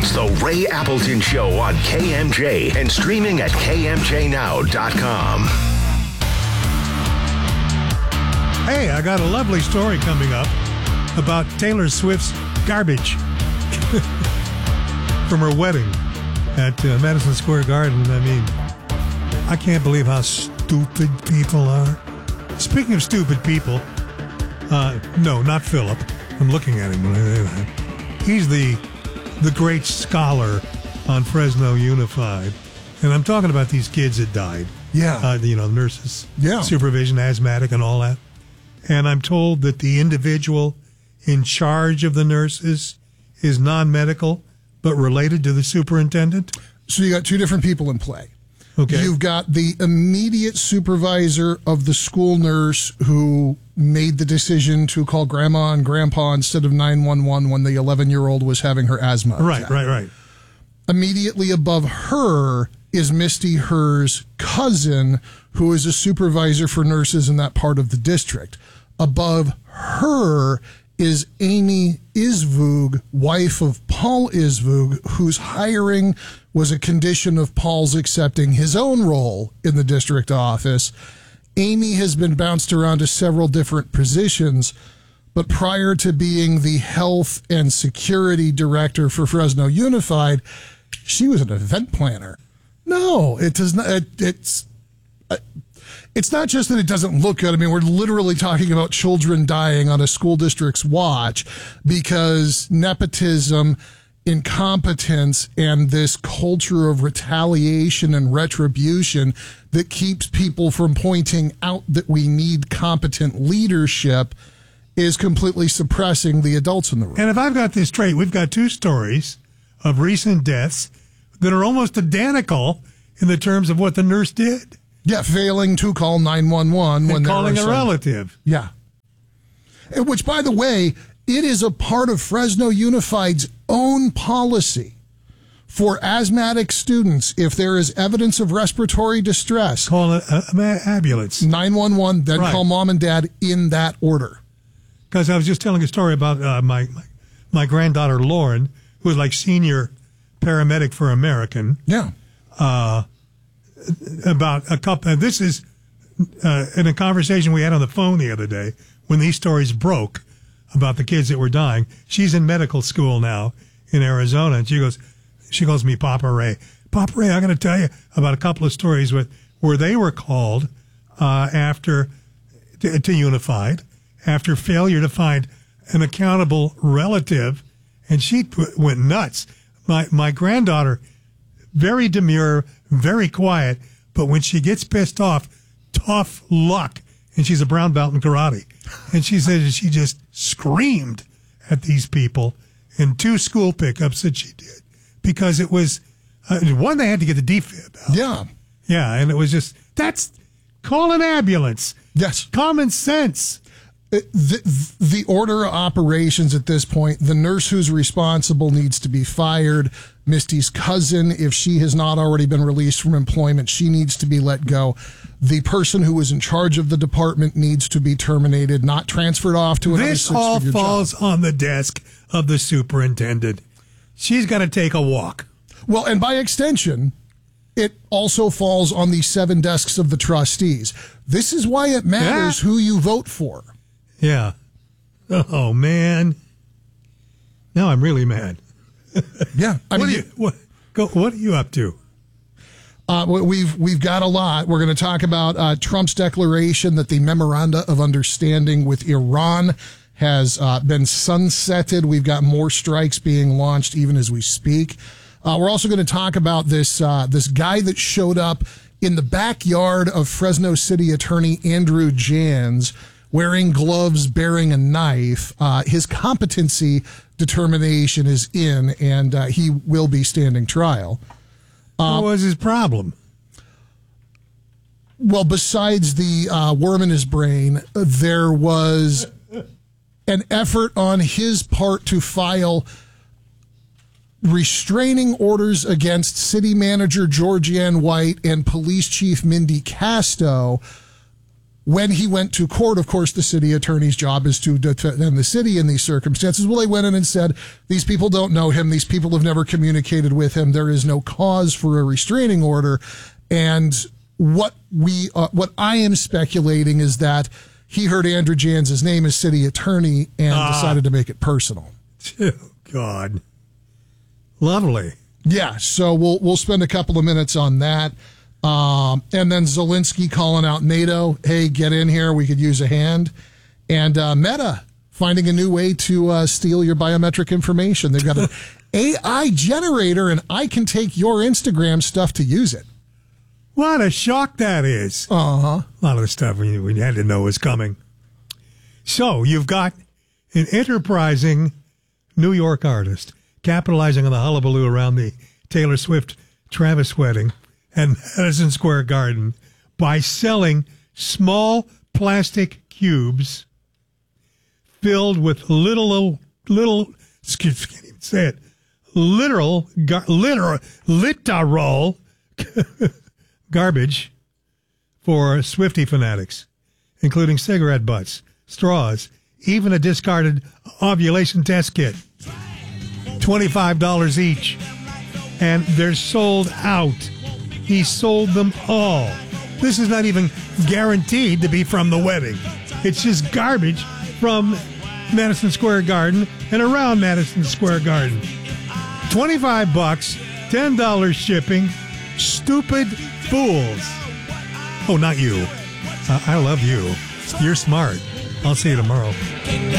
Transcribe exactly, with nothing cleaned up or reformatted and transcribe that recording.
It's the Ray Appleton Show on K M J and streaming at K M J now dot com. Hey, I got a lovely story coming up about Taylor Swift's garbage from her wedding at uh, Madison Square Garden. I mean, I can't believe how stupid people are. Speaking of stupid people, uh, no, not Philip. I'm looking at him. He's the the great scholar on Fresno Unified. And I'm talking about these kids that died. Yeah. Uh, you know, nurses, yeah. supervision, asthmatic, and all that. And I'm told that the individual in charge of the nurses is non-medical, but related to the superintendent. So you got two different people in play. Okay. You've got the immediate supervisor of the school nurse who made the decision to call grandma and grandpa instead of nine one one when the eleven-year-old was having her asthma Right, attack. right, right. Immediately above her is Misty Herr's cousin, who is a supervisor for nurses in that part of the district. Above her is Amy Isvug, wife of Paul Isvug, whose hiring was a condition of Paul's accepting his own role in the district office. Amy has been bounced around to several different positions, but prior to being the health and security director for Fresno Unified, she was an event planner. No, it does not. It, it's uh, it's not just that it doesn't look good. I mean, we're literally talking about children dying on a school district's watch because nepotism, incompetence, and this culture of retaliation and retribution that keeps people from pointing out that we need competent leadership is completely suppressing the adults in the room. And if I've got this straight, we've got two stories of recent deaths that are almost identical in the terms of what the nurse did. Yeah, failing to call nine one one when and they're calling a relative. Yeah. Which, by the way, it is a part of Fresno Unified's own policy for asthmatic students. If there is evidence of respiratory distress, call an ambulance. nine one one, then right. call mom and dad in that order. Because I was just telling a story about uh, my, my my granddaughter Lauren, who was like senior paramedic for American. Yeah. Uh, about a couple. Uh, this is uh, in a conversation we had on the phone the other day when these stories broke about the kids that were dying. She's in medical school now in Arizona, and she goes, she calls me Papa Ray. Papa Ray, I'm going to tell you about a couple of stories with where they were called uh, after to, to Unified after failure to find an accountable relative, and she p- went nuts. My my granddaughter, very demure, very quiet, but when she gets pissed off, tough luck. And she's a brown belt in karate. And she said she just screamed at these people in two school pickups that she did. Because it was, uh, one, they had to get the defib out. Yeah. Yeah, and it was just, that's, call an ambulance. Yes. Common sense. The, the order of operations at this point, the nurse who's responsible needs to be fired. Misty's cousin, if she has not already been released from employment, she needs to be let go. The person who was in charge of the department needs to be terminated, not transferred off to another This all six-figure falls job. on the desk of the superintendent. She's got to take a walk. Well, and by extension, it also falls on the seven desks of the trustees. This is why it matters Yeah. who you vote for. Yeah. Oh, man. Now I'm really mad. Yeah. I what, mean, are you, what, go, what are you up to? Uh, we've we've got a lot. We're going to talk about uh, Trump's declaration that the memoranda of understanding with Iran has uh, been sunsetted. We've got more strikes being launched even as we speak. Uh, we're also going to talk about this uh, this guy that showed up in the backyard of Fresno City Attorney Andrew Jans, wearing gloves, bearing a knife. Uh, his competency determination is in, and uh, he will be standing trial. What was his problem? Well, besides the uh, worm in his brain, there was an effort on his part to file restraining orders against city manager Georgianne White and police chief Mindy Casto When he went to court, of course, the city attorney's job is to defend the city in these circumstances. Well, they went in and said, these people don't know him. These people have never communicated with him. There is no cause for a restraining order. And what we, uh, what I am speculating is that he heard Andrew Jans' name as city attorney and ah. decided to make it personal. Oh, God. Lovely. Yeah. So we'll, we'll spend a couple of minutes on that. Um, and then Zelensky calling out NATO, hey, get in here, we could use a hand. And uh, Meta finding a new way to uh, steal your biometric information. They've got an A I generator, and I can take your Instagram stuff to use it. What a shock that is. Uh-huh. A lot of the stuff we, we had to know was coming. So you've got an enterprising New York artist capitalizing on the hullabaloo around the Taylor Swift-Travis wedding and Madison Square Garden by selling small plastic cubes filled with little, little, little excuse me, I can't even say it, literal, gar, literal, literal garbage for Swiftie fanatics, including cigarette butts, straws, even a discarded ovulation test kit. twenty-five dollars each. And they're sold out. He sold them all. This is not even guaranteed to be from the wedding. It's just garbage from Madison Square Garden and around Madison Square Garden. twenty-five bucks, ten dollars shipping. Stupid fools. Oh, not you. Uh, I love you. You're smart. I'll see you tomorrow.